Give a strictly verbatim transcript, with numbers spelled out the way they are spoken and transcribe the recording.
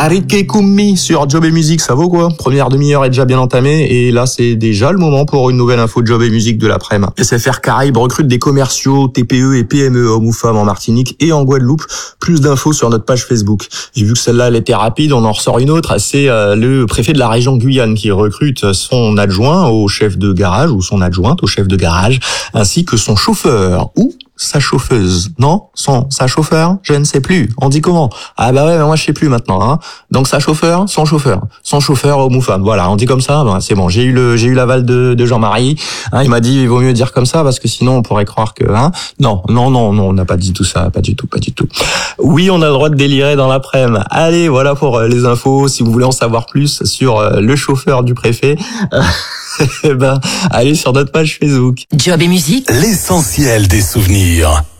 Arike Kummi sur Job et Musique, ça vaut quoi? Première demi-heure est déjà bien entamée et là c'est déjà le moment pour une nouvelle info de Job et Musique de l'après-midi. S F R Caraïbes recrute des commerciaux, T P E et P M E, hommes ou femmes en Martinique et en Guadeloupe. Plus d'infos sur notre page Facebook. Et vu que celle-là elle était rapide, on en ressort une autre. C'est euh, le préfet de la région Guyane qui recrute son adjoint au chef de garage ou son adjointe au chef de garage, ainsi que son chauffeur ou sa chauffeuse. Non, son, sa chauffeur, je ne sais plus. On dit comment? Ah bah ouais, mais moi je sais plus maintenant, hein. Donc sa chauffeur, son chauffeur. Son chauffeur, homme ou femme. Voilà, on dit comme ça, ben, c'est bon. J'ai eu le, j'ai eu l'aval de, de Jean-Marie. Hein, il m'a dit, il vaut mieux dire comme ça parce que sinon on pourrait croire que, hein. Non, non, non, non, on n'a pas dit tout ça, pas du tout, pas du tout. Oui, on a le droit de délirer dans l'après-midi. Allez, voilà pour euh, les infos. Si vous voulez en savoir plus sur euh, le chauffeur du préfet, euh, eh ben, allez sur notre page Facebook. Job et Musique. L'essentiel des souvenirs.